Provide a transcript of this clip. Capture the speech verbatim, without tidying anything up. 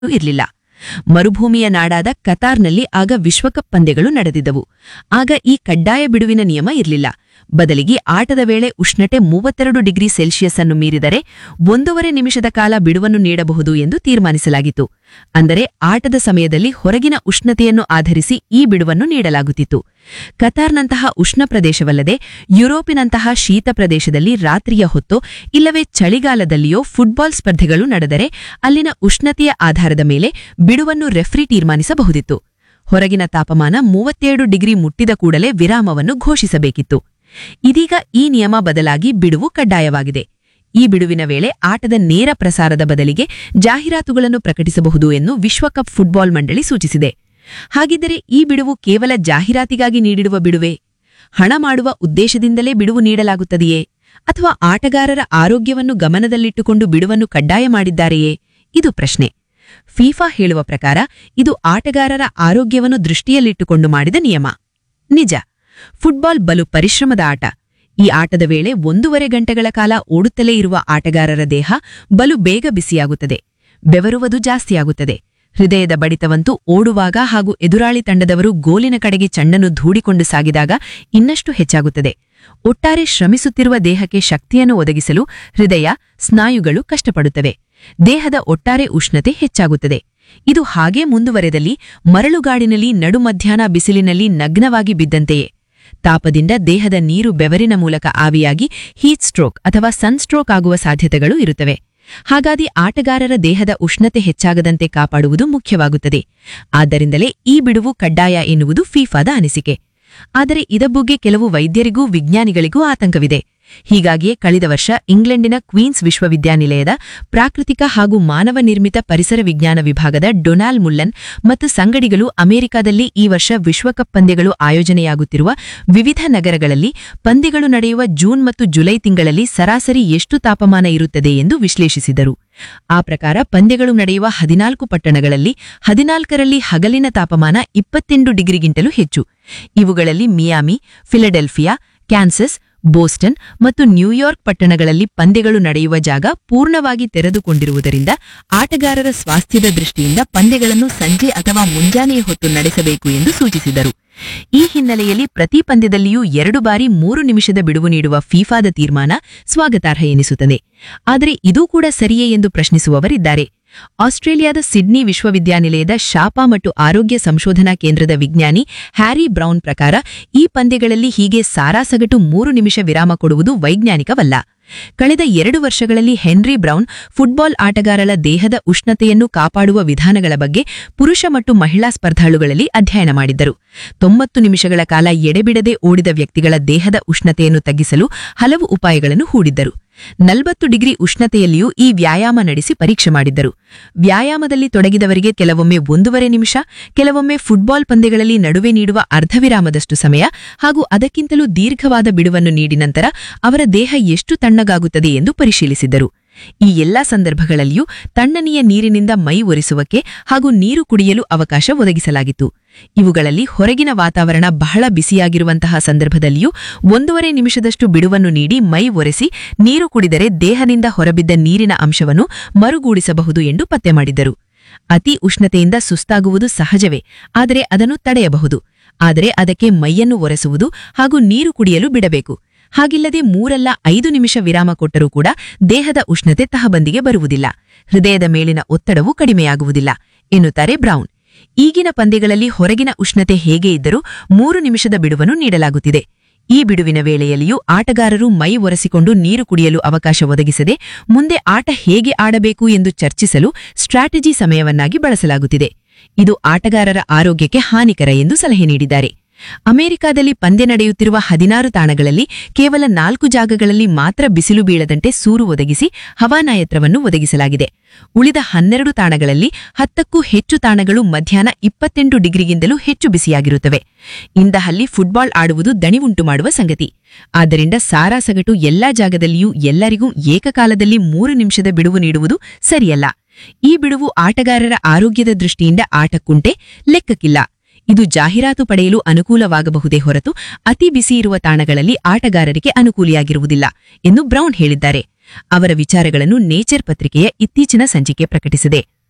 ಇರಲಿಲ್ಲ. ಮರುಭೂಮಿಯ ನಾಡಾದ ಕತಾರ್ನಲ್ಲಿ ಆಗ ವಿಶ್ವಕಪ್ ಪಂದ್ಯಗಳು ನಡೆದಿದ್ದವು. ಆಗ ಈ ಕಡ್ಡಾಯ ಬಿಡುವಿನ ನಿಯಮ ಇರಲಿಲ್ಲ. ಬದಲಿಗೆ ಆಟದ ವೇಳೆ ಉಷ್ಣತೆ ಮೂವತ್ತೆರಡು ಡಿಗ್ರಿ ಸೆಲ್ಸಿಯಸ್ ಅನ್ನು ಮೀರಿದರೆ ಒಂದೂವರೆ ನಿಮಿಷದ ಕಾಲ ಬಿಡುವನ್ನು ನೀಡಬಹುದು ಎಂದು ತೀರ್ಮಾನಿಸಲಾಗಿತ್ತು. ಅಂದರೆ ಆಟದ ಸಮಯದಲ್ಲಿ ಹೊರಗಿನ ಉಷ್ಣತೆಯನ್ನು ಆಧರಿಸಿ ಈ ಬಿಡುವನ್ನು ನೀಡಲಾಗುತ್ತಿತ್ತು. ಕತಾರ್ನಂತಹ ಉಷ್ಣ ಪ್ರದೇಶವಲ್ಲದೆ ಯುರೋಪಿನಂತಹ ಶೀತ ಪ್ರದೇಶದಲ್ಲಿ ರಾತ್ರಿಯ ಹೊತ್ತೋ ಇಲ್ಲವೇ ಚಳಿಗಾಲದಲ್ಲಿಯೋ ಫುಟ್ಬಾಲ್ ಸ್ಪರ್ಧೆಗಳು ನಡೆದರೆ ಅಲ್ಲಿನ ಉಷ್ಣತೆಯ ಆಧಾರದ ಮೇಲೆ ಬಿಡುವನ್ನು ರೆಫ್ರಿ ತೀರ್ಮಾನಿಸಬಹುದಿತ್ತು. ಹೊರಗಿನ ತಾಪಮಾನ ಮೂವತ್ತೇಳು ಡಿಗ್ರಿ ಮುಟ್ಟಿದ ಕೂಡಲೇ ವಿರಾಮವನ್ನು ಘೋಷಿಸಬೇಕಿತ್ತು. ಇದೀಗ ಈ ನಿಯಮ ಬದಲಾಗಿ ಬಿಡುವು ಕಡ್ಡಾಯವಾಗಿದೆ. ಈ ಬಿಡುವಿನ ವೇಳೆ ಆಟದ ನೇರ ಪ್ರಸಾರದ ಬದಲಿಗೆ ಜಾಹೀರಾತುಗಳನ್ನು ಪ್ರಕಟಿಸಬಹುದು ಎಂದು ವಿಶ್ವಕಪ್ ಫುಟ್ಬಾಲ್ ಮಂಡಳಿ ಸೂಚಿಸಿದೆ. ಹಾಗಿದ್ದರೆ ಈ ಬಿಡುವು ಕೇವಲ ಜಾಹೀರಾತಿಗಾಗಿ ನೀಡಿರುವ ಬಿಡುವೆ? ಹಣ ಮಾಡುವ ಉದ್ದೇಶದಿಂದಲೇ ಬಿಡುವು ನೀಡಲಾಗುತ್ತದೆಯೇ? ಅಥವಾ ಆಟಗಾರರ ಆರೋಗ್ಯವನ್ನು ಗಮನದಲ್ಲಿಟ್ಟುಕೊಂಡು ಬಿಡುವನ್ನು ಕಡ್ಡಾಯ ಮಾಡಿದ್ದಾರೆಯೇ? ಇದು ಪ್ರಶ್ನೆ. ಫಿಫಾ ಹೇಳುವ ಪ್ರಕಾರ ಇದು ಆಟಗಾರರ ಆರೋಗ್ಯವನ್ನು ದೃಷ್ಟಿಯಲ್ಲಿಟ್ಟುಕೊಂಡು ಮಾಡಿದ ನಿಯಮ. ನಿಜ, ಫುಟ್ಬಾಲ್ ಬಲು ಪರಿಶ್ರಮದ ಆಟ. ಈ ಆಟದ ವೇಳೆ ಒಂದೂವರೆ ಗಂಟೆಗಳ ಕಾಲ ಓಡುತ್ತಲೇ ಇರುವ ಆಟಗಾರರ ದೇಹ ಬಲು ಬೇಗ ಬಿಸಿಯಾಗುತ್ತದೆ, ಬೆವರುವುದು ಜಾಸ್ತಿಯಾಗುತ್ತದೆ. ಹೃದಯದ ಬಡಿತವಂತೂ ಓಡುವಾಗ ಹಾಗೂ ಎದುರಾಳಿ ತಂಡದವರು ಗೋಲಿನ ಕಡೆಗೆ ಚೆಂಡನ್ನು ಧೂಡಿಕೊಂಡು ಸಾಗಿದಾಗ ಇನ್ನಷ್ಟು ಹೆಚ್ಚಾಗುತ್ತದೆ. ಒಟ್ಟಾರೆ ಶ್ರಮಿಸುತ್ತಿರುವ ದೇಹಕ್ಕೆ ಶಕ್ತಿಯನ್ನು ಒದಗಿಸಲು ಹೃದಯ, ಸ್ನಾಯುಗಳು ಕಷ್ಟಪಡುತ್ತವೆ. ದೇಹದ ಒಟ್ಟಾರೆ ಉಷ್ಣತೆ ಹೆಚ್ಚಾಗುತ್ತದೆ. ಇದು ಹಾಗೇ ಮುಂದುವರೆದಲ್ಲಿ ಮರಳುಗಾಡಿನಲ್ಲಿ ನಡುಮಧ್ಯಾಹ್ನ ಬಿಸಿಲಿನಲ್ಲಿ ನಗ್ನವಾಗಿ ಬಿದ್ದಂತೆಯೇ ತಾಪದಿಂದ ದೇಹದ ನೀರು ಬೆವರಿನ ಮೂಲಕ ಆವಿಯಾಗಿ ಹೀಟ್ ಸ್ಟ್ರೋಕ್ ಅಥವಾ ಸನ್ಸ್ಟ್ರೋಕ್ ಆಗುವ ಸಾಧ್ಯತೆಗಳು ಇರುತ್ತವೆ. ಹಾಗಾಗಿ ಆಟಗಾರರ ದೇಹದ ಉಷ್ಣತೆ ಹೆಚ್ಚಾಗದಂತೆ ಕಾಪಾಡುವುದು ಮುಖ್ಯವಾಗುತ್ತದೆ. ಆದ್ದರಿಂದಲೇ ಈ ಬಿಡುವು ಕಡ್ಡಾಯ ಎನ್ನುವುದು ಫಿಫಾದ ಅನಿಸಿಕೆ. ಆದರೆ ಇದ ಬಗ್ಗೆ ಕೆಲವು ವೈದ್ಯರಿಗೂ ವಿಜ್ಞಾನಿಗಳಿಗೂ ಆತಂಕವಿದೆ. ಹೀಗಾಗಿಯೇ ಕಳೆದ ವರ್ಷ ಇಂಗ್ಲೆಂಡಿನ ಕ್ವೀನ್ಸ್ ವಿಶ್ವವಿದ್ಯಾನಿಲಯದ ಪ್ರಾಕೃತಿಕ ಹಾಗೂ ಮಾನವ ನಿರ್ಮಿತ ಪರಿಸರ ವಿಜ್ಞಾನ ವಿಭಾಗದ ಡೊನಾಲ್ಡ್ ಮುಲ್ಲನ್ ಮತ್ತು ಸಂಗಡಿಗಳು ಅಮೆರಿಕದಲ್ಲಿ ಈ ವರ್ಷ ವಿಶ್ವಕಪ್ ಪಂದ್ಯಗಳು ಆಯೋಜನೆಯಾಗುತ್ತಿರುವ ವಿವಿಧ ನಗರಗಳಲ್ಲಿ ಪಂದ್ಯಗಳು ನಡೆಯುವ ಜೂನ್ ಮತ್ತು ಜುಲೈ ತಿಂಗಳಲ್ಲಿ ಸರಾಸರಿ ಎಷ್ಟು ತಾಪಮಾನ ಇರುತ್ತದೆ ಎಂದು ವಿಶ್ಲೇಷಿಸಿದರು. ಆ ಪ್ರಕಾರ ಪಂದ್ಯಗಳು ನಡೆಯುವ ಹದಿನಾಲ್ಕು ಪಟ್ಟಣಗಳಲ್ಲಿ ಹದಿನಾಲ್ಕರಲ್ಲಿ ಹಗಲಿನ ತಾಪಮಾನ ಇಪ್ಪತ್ತೆಂಟು ಡಿಗ್ರಿಗಿಂತಲೂ ಹೆಚ್ಚು. ಇವುಗಳಲ್ಲಿ ಮಿಯಾಮಿ, ಫಿಲಡೆಲ್ಫಿಯಾ, ಕ್ಯಾನ್ಸಸ್, ಬೋಸ್ಟನ್ ಮತ್ತು ನ್ಯೂಯಾರ್ಕ್ ಪಟ್ಟಣಗಳಲ್ಲಿ ಪಂದ್ಯಗಳು ನಡೆಯುವ ಜಾಗ ಪೂರ್ಣವಾಗಿ ತೆರೆದುಕೊಂಡಿರುವುದರಿಂದ ಆಟಗಾರರ ಸ್ವಾಸ್ಥ್ಯದ ದೃಷ್ಟಿಯಿಂದ ಪಂದ್ಯಗಳನ್ನು ಸಂಜೆ ಅಥವಾ ಮುಂಜಾನೆಯ ಹೊತ್ತು ನಡೆಸಬೇಕು ಎಂದು ಸೂಚಿಸಿದರು. ಈ ಹಿನ್ನೆಲೆಯಲ್ಲಿ ಪ್ರತಿ ಪಂದ್ಯದಲ್ಲಿಯೂ ಎರಡು ಬಾರಿ ಮೂರು ನಿಮಿಷದ ಬಿಡುವು ನೀಡುವ ಫಿಫಾದ ತೀರ್ಮಾನ ಸ್ವಾಗತಾರ್ಹ ಎನಿಸುತ್ತದೆ. ಆದರೆ ಇದೂ ಕೂಡ ಸರಿಯೇ ಎಂದು ಪ್ರಶ್ನಿಸುವವರಿದ್ದಾರೆ. ಆಸ್ಟ್ರೇಲಿಯಾದ ಸಿಡ್ನಿ ವಿಶ್ವವಿದ್ಯಾನಿಲಯದ ಶಾಪ ಮತ್ತು ಆರೋಗ್ಯ ಸಂಶೋಧನಾ ಕೇಂದ್ರದ ವಿಜ್ಞಾನಿ ಹ್ಯಾರಿ ಬ್ರೌನ್ ಪ್ರಕಾರ ಈ ಪಂದ್ಯಗಳಲ್ಲಿ ಹೀಗೆ ಸಾರಾಸಗಟು ಮೂರು ನಿಮಿಷ ವಿರಾಮ ಕೊಡುವುದು ವೈಜ್ಞಾನಿಕವಲ್ಲ. ಕಳೆದ ಎರಡು ವರ್ಷಗಳಲ್ಲಿ ಹೆನ್ರಿ ಬ್ರೌನ್ ಫುಟ್ಬಾಲ್ ಆಟಗಾರರ ದೇಹದ ಉಷ್ಣತೆಯನ್ನು ಕಾಪಾಡುವ ವಿಧಾನಗಳ ಬಗ್ಗೆ ಪುರುಷ ಮತ್ತು ಮಹಿಳಾ ಸ್ಪರ್ಧಾಳುಗಳಲ್ಲಿ ಅಧ್ಯಯನ ಮಾಡಿದ್ದರು. ತೊಂಬತ್ತು ನಿಮಿಷಗಳ ಕಾಲ ಎಡೆಬಿಡದೆ ಓಡಿದ ವ್ಯಕ್ತಿಗಳ ದೇಹದ ಉಷ್ಣತೆಯನ್ನು ತಗ್ಗಿಸಲು ಹಲವು ಉಪಾಯಗಳನ್ನು ಹೂಡಿದ್ದರು. ನಲವತ್ತು ಡಿಗ್ರಿ ಉಷ್ಣತೆಯಲ್ಲಿಯೂ ಈ ವ್ಯಾಯಾಮ ನಡೆಸಿ ಪರೀಕ್ಷೆ ಮಾಡಿದ್ದರು. ವ್ಯಾಯಾಮದಲ್ಲಿ ತೊಡಗಿದವರಿಗೆ ಕೆಲವೊಮ್ಮೆ ಒಂದೂವರೆ ನಿಮಿಷ, ಕೆಲವೊಮ್ಮೆ ಫುಟ್ಬಾಲ್ ಪಂದ್ಯಗಳಲ್ಲಿ ನಡುವೆ ನೀಡುವ ಅರ್ಧವಿರಾಮದಷ್ಟು ಸಮಯ ಹಾಗೂ ಅದಕ್ಕಿಂತಲೂ ದೀರ್ಘವಾದ ಬಿಡುವನ್ನು ನೀಡಿ ನಂತರ ಅವರ ದೇಹ ಎಷ್ಟು ತಣ್ಣಗಾಗುತ್ತದೆ ಎಂದು ಪರಿಶೀಲಿಸಿದ್ದರು. ಈ ಎಲ್ಲಾ ಸಂದರ್ಭಗಳಲ್ಲಿಯೂ ತಣ್ಣನೆಯ ನೀರಿನಿಂದ ಮೈ ಒರೆಸುವಕ್ಕೆ ಹಾಗೂ ನೀರು ಕುಡಿಯಲು ಅವಕಾಶ ಒದಗಿಸಲಾಗಿತ್ತು. ಇವುಗಳಲ್ಲಿ ಹೊರಗಿನ ವಾತಾವರಣ ಬಹಳ ಬಿಸಿಯಾಗಿರುವಂತಹ ಸಂದರ್ಭದಲ್ಲಿಯೂ ಒಂದೂವರೆ ನಿಮಿಷದಷ್ಟು ಬಿಡುವನ್ನು ನೀಡಿ ಮೈ ಒರೆಸಿ ನೀರು ಕುಡಿದರೆ ದೇಹದಿಂದ ಹೊರಬಿದ್ದ ನೀರಿನ ಅಂಶವನ್ನು ಮರುಗೂಡಿಸಬಹುದು ಎಂದು ಪತ್ತೆ ಮಾಡಿದ್ದರು. ಅತಿ ಉಷ್ಣತೆಯಿಂದ ಸುಸ್ತಾಗುವುದು ಸಹಜವೇ, ಆದರೆ ಅದನ್ನು ತಡೆಯಬಹುದು. ಆದರೆ ಅದಕ್ಕೆ ಮೈಯನ್ನು ಒರೆಸುವುದು ಹಾಗೂ ನೀರು ಕುಡಿಯಲು ಬಿಡಬೇಕು. ಹಾಗಿಲ್ಲದೆ ಮೂರಲ್ಲ ಐದು ನಿಮಿಷ ವಿರಾಮ ಕೊಟ್ಟರೂ ಕೂಡ ದೇಹದ ಉಷ್ಣತೆ ತಹಬಂದಿಗೆ ಬರುವುದಿಲ್ಲ, ಹೃದಯದ ಮೇಲಿನ ಒತ್ತಡವೂ ಕಡಿಮೆಯಾಗುವುದಿಲ್ಲ ಎನ್ನುತ್ತಾರೆ ಬ್ರೌನ್. ಈಗಿನ ಪಂದ್ಯಗಳಲ್ಲಿ ಹೊರಗಿನ ಉಷ್ಣತೆ ಹೇಗೆ ಇದ್ದರೂ ಮೂರು ನಿಮಿಷದ ಬಿಡುವನ್ನು ನೀಡಲಾಗುತ್ತಿದೆ. ಈ ಬಿಡುವಿನ ವೇಳೆಯಲ್ಲಿಯೂ ಆಟಗಾರರು ಮೈ ಒರೆಸಿಕೊಂಡು ನೀರು ಕುಡಿಯಲು ಅವಕಾಶ ಒದಗಿಸದೆ ಮುಂದೆ ಆಟ ಹೇಗೆ ಆಡಬೇಕು ಎಂದು ಚರ್ಚಿಸಲು ಸ್ಟ್ರಾಟಜಿ ಸಮಯವನ್ನಾಗಿ ಬಳಸಲಾಗುತ್ತಿದೆ. ಇದು ಆಟಗಾರರ ಆರೋಗ್ಯಕ್ಕೆ ಹಾನಿಕರ ಎಂದು ಸಲಹೆ ನೀಡಿದ್ದಾರೆ. ಅಮೆರಿಕಾದಲ್ಲಿ ಪಂದ್ಯ ನಡೆಯುತ್ತಿರುವ ಹದಿನಾರು ತಾಣಗಳಲ್ಲಿ ಕೇವಲ ನಾಲ್ಕು ಜಾಗಗಳಲ್ಲಿ ಮಾತ್ರ ಬಿಸಿಲು ಬೀಳದಂತೆ ಸೂರು ಒದಗಿಸಿ ಹವಾನಯತ್ರವನ್ನು ಒದಗಿಸಲಾಗಿದೆ. ಉಳಿದ ಹನ್ನೆರಡು ತಾಣಗಳಲ್ಲಿ ಹತ್ತಕ್ಕೂ ಹೆಚ್ಚು ತಾಣಗಳು ಮಧ್ಯಾಹ್ನ ಇಪ್ಪತ್ತೆಂಟು ಡಿಗ್ರಿಗಿಂತಲೂ ಹೆಚ್ಚು ಬಿಸಿಯಾಗಿರುತ್ತವೆ. ಇಂದಹಲ್ಲಿ ಫುಟ್ಬಾಲ್ ಆಡುವುದು ದಣಿವುಂಟು ಮಾಡುವ ಸಂಗತಿ. ಆದ್ದರಿಂದ ಸಾರಾಸಗಟು ಎಲ್ಲಾ ಜಾಗದಲ್ಲಿಯೂ ಎಲ್ಲರಿಗೂ ಏಕಕಾಲದಲ್ಲಿ ಮೂರು ನಿಮಿಷದ ಬಿಡುವು ನೀಡುವುದು ಸರಿಯಲ್ಲ. ಈ ಬಿಡುವು ಆಟಗಾರರ ಆರೋಗ್ಯದ ದೃಷ್ಟಿಯಿಂದ ಆಟಕ್ಕುಂಟೆ ಲೆಕ್ಕಕ್ಕಿಲ್ಲ. ಇದು ಜಾಹೀರಾತು ಪಡೆಯಲು ಅನುಕೂಲವಾಗಬಹುದೇ ಹೊರತು ಅತಿ ಬಿಸಿಯಿರುವ ತಾಣಗಳಲ್ಲಿ ಆಟಗಾರರಿಗೆ ಅನುಕೂಲಿಯಾಗಿರುವುದಿಲ್ಲ ಎಂದು ಬ್ರೌನ್ ಹೇಳಿದ್ದಾರೆ. ಅವರ ವಿಚಾರಗಳನ್ನು ನೇಚರ್ ಪತ್ರಿಕೆಯ ಇತ್ತೀಚಿನ ಸಂಚಿಕೆ ಪ್ರಕಟಿಸಿದೆ.